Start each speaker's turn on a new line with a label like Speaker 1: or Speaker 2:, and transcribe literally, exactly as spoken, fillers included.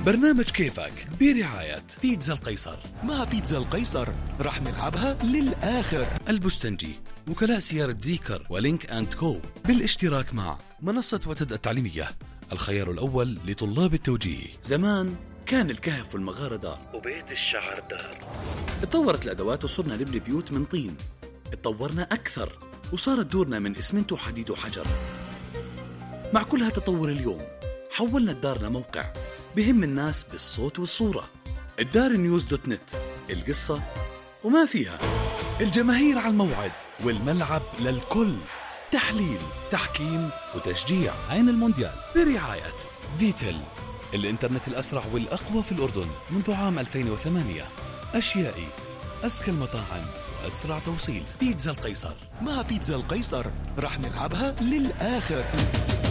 Speaker 1: برنامج كيفك برعاية بيتزا القيصر.
Speaker 2: مع بيتزا القيصر رح نلعبها للآخر.
Speaker 1: البستنجي، وكلاء سيارة زيكر ولينك أند كو، بالاشتراك مع منصة وتد التعليمية، الخيار الأول لطلاب التوجيه. زمان كان الكهف والمغارة دار وبيت الشعر دار. اتطورت الأدوات وصرنا نبني بيوت من طين. اتطورنا أكثر وصارت دورنا من إسمنت وحديد وحجر. مع كل هالتطور اليوم حولنا الدار لموقع بهم الناس بالصوت والصورة. الدار نيوز دوت نت، القصة وما فيها. الجماهير على الموعد والملعب للكل. تحليل، تحكيم وتشجيع. عين المونديال برعاية فيتل، الإنترنت الأسرع والأقوى في الأردن منذ عام ألفين وثمانية. أشيائي، أزكى المطاعم وأسرع توصيل. بيتزا القيصر.
Speaker 2: مع بيتزا القيصر رح نلعبها للآخر.